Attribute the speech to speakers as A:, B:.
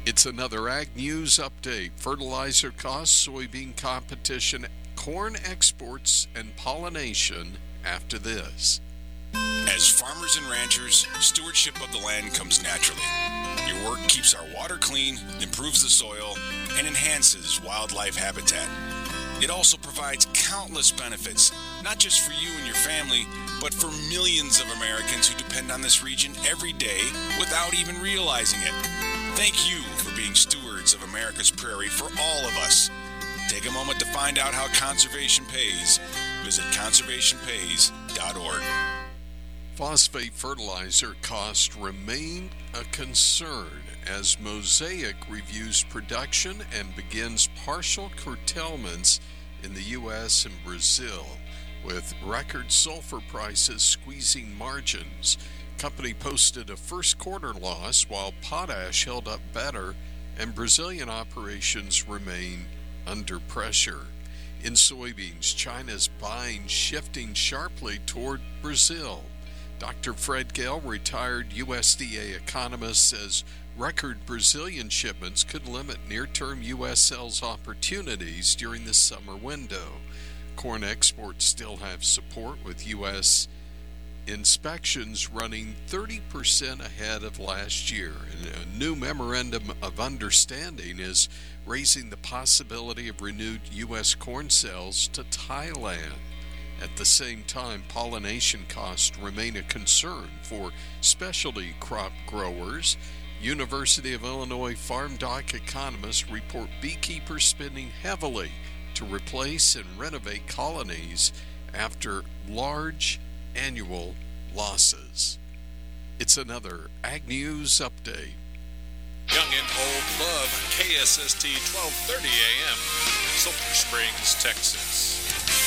A: It's another Ag News update. Fertilizer costs, soybean competition, corn exports, and pollination after this.
B: As farmers and ranchers, stewardship of the land comes naturally. Your work keeps our water clean, improves the soil, and enhances wildlife habitat. It also provides countless benefits, not just for you and your family, but for millions of Americans who depend on this region every day without even realizing it. Thank you for being stewards of America's prairie for all of us. Take a moment to find out how conservation pays. Visit conservationpays.org.
A: Phosphate fertilizer costs remain a concern as Mosaic reviews production and begins partial curtailments in the U.S. and Brazil, with record sulfur prices squeezing margins. Company posted a first quarter loss while potash held up better and Brazilian operations remain under pressure. In soybeans, China's buying shifting sharply toward Brazil. Dr. Fred Gale, retired USDA economist, says record Brazilian shipments could limit near-term U.S. sales opportunities during the summer window. Corn exports still have support, with U.S. inspections running 30% ahead of last year. And a new memorandum of understanding is raising the possibility of renewed U.S. corn sales to Thailand. At the same time, pollination costs remain a concern for specialty crop growers. University of Illinois Farm Doc economists report beekeepers spending heavily to replace and renovate colonies after large annual losses. It's another Ag News update.
C: Young and old love KSST 1230 AM, Sulphur Springs, Texas.